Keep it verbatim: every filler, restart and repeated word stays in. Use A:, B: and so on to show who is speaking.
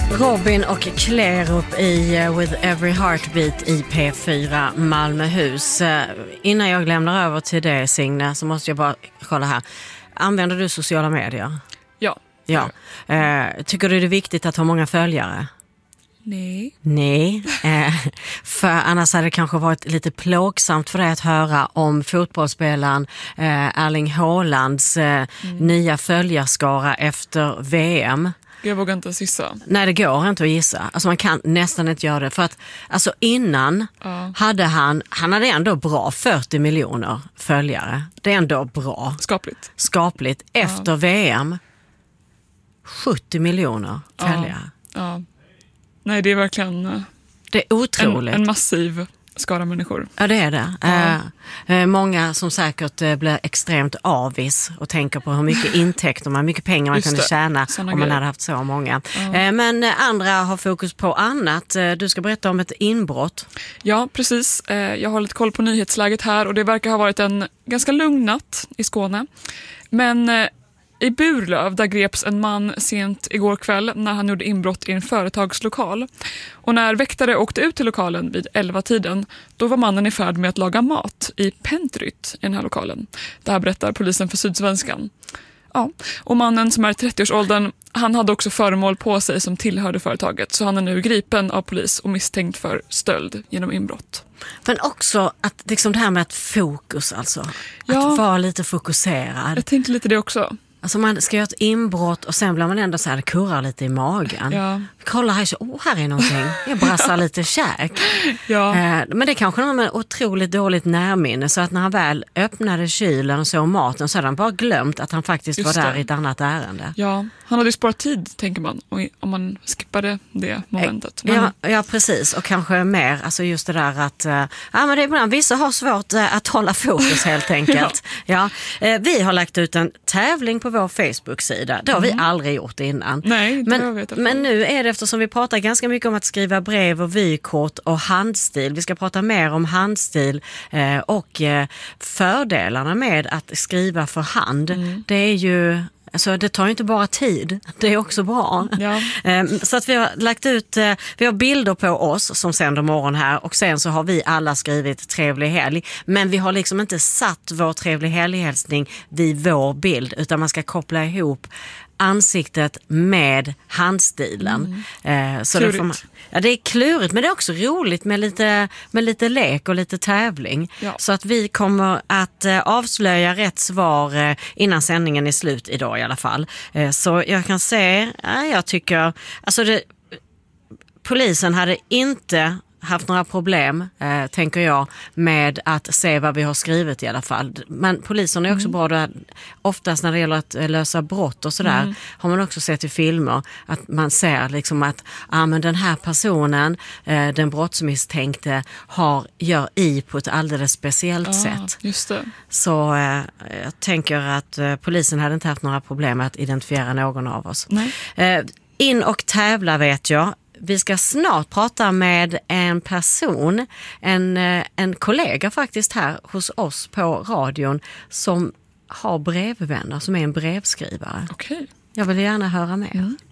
A: Robin och Klerup i uh, With Every Heartbeat i P fyra Malmöhus. Uh, innan jag lämnar över till det, Signe, så måste jag bara kolla här. Använder du sociala medier?
B: Ja.
A: Ja. Uh, tycker du det är viktigt att ha många följare?
B: Nej.
A: Nej, eh, för annars hade det kanske varit lite plågsamt för dig att höra om fotbollsspelaren eh, Erling Haalands eh, mm. nya följarskara efter V M.
B: Jag vågar inte gissa.
A: Nej, det går inte att gissa. Alltså man kan nästan inte göra det. För att alltså innan
B: ja.
A: hade han, han hade ändå bra fyrtio miljoner följare. Det är ändå bra.
B: Skapligt.
A: Skapligt. Efter ja. V M sjuttio miljoner följare.
B: Ja. ja. Nej, det är verkligen
A: det är otroligt.
B: En, en massiv skara människor.
A: Ja, det är det. Ja. Eh, många som säkert eh, blir extremt avis och tänker på hur mycket intäkter man, mycket pengar man kunde tjäna Såna om man grejer. hade haft så många. Ja. Eh, men andra har fokus på annat. Eh, du ska berätta om ett inbrott.
B: Ja, precis. Eh, jag har lite koll på nyhetsläget här och det verkar ha varit en ganska lugn natt i Skåne. Men eh, i Burlöv där greps en man sent igår kväll när han gjorde inbrott i en företagslokal. Och när väktare åkte ut till lokalen vid elva tiden, då var mannen i färd med att laga mat i pentryt i den här lokalen. Det här berättar polisen för Sydsvenskan. Ja, och mannen som är i trettioårsåldern, han hade också föremål på sig som tillhörde företaget. Så han är nu gripen av polis och misstänkt för stöld genom inbrott.
A: Men också att liksom det här med att fokus alltså.
B: Ja,
A: att vara lite fokuserad.
B: Jag tänkte lite det också.
A: Alltså man ska göra ett inbrott och sen blir man ändå så här, det kurrar lite i magen.
B: Ja.
A: Kolla här, så, oh, här är någonting. Jag brassar lite käk.
B: Ja.
A: Eh, men det är kanske någon med otroligt dåligt närminne. Så att när han väl öppnade kylen och såg maten så hade han bara glömt att han faktiskt
B: Just
A: var där
B: det.
A: i ett annat ärende.
B: Ja, han hade ju sparat tid, tänker man, om man skippade det momentet. Men...
A: Ja, ja, precis. Och kanske mer, alltså just det där att äh, ja, men det är ibland, vissa har svårt äh, att hålla fokus helt enkelt. ja. Ja. Eh, vi har lagt ut en tävling på vår Facebook-sida. Det har mm. vi aldrig gjort innan.
B: Nej, det
A: men,
B: vet jag
A: men nu är det, eftersom vi pratar ganska mycket om att skriva brev och vykort och handstil. Vi ska prata mer om handstil eh, och eh, fördelarna med att skriva för hand. Mm. Det är ju... Alltså det tar ju inte bara tid, det är också bra.
B: Ja.
A: Så att vi har lagt ut, vi har bilder på oss som sänder morgon här och sen så har vi alla skrivit trevlig helg. Men vi har liksom inte satt vår trevlig helghälsning vid vår bild utan man ska koppla ihop ansiktet med handstilen. Mm. Så
B: klurigt.
A: Får man, ja, det är klurigt men det är också roligt med lite, med lite lek och lite tävling.
B: Ja.
A: Så att vi kommer att avslöja rätt svar innan sändningen är slut idag i alla fall. Så jag kan säga, ja, jag tycker, alltså det, polisen hade inte haft några problem, eh, tänker jag, med att se vad vi har skrivit i alla fall. Men polisen är också mm. bra då, oftast när det gäller att lösa brott och sådär, mm. har man också sett i filmer att man ser liksom att ah, men den här personen, eh, den brottsmisstänkte, har, gör i på ett alldeles speciellt ah, sätt.
B: Just det.
A: Så eh, jag tänker att eh, polisen hade inte haft några problem med att identifiera någon av oss.
B: Nej.
A: Eh, in och tävla vet jag. Vi ska snart prata med en person, en, en kollega faktiskt här hos oss på radion som har brevvänner, som är en brevskrivare.
B: Okej.
A: Jag vill gärna höra mer.
B: Mm.